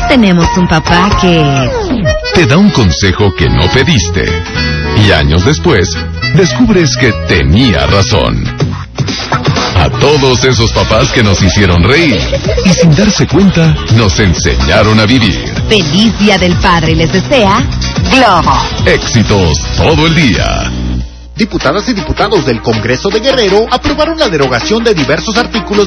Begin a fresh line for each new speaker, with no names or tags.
tenemos un papá que...
te da un consejo que no pediste. Y años después, descubres que tenía razón. A todos esos papás que nos hicieron reír y sin darse cuenta, nos enseñaron a vivir.
Feliz Día del Padre les desea Globo.
Éxitos todo el día.
Diputadas y diputados del Congreso de Guerrero aprobaron la derogación de diversos artículos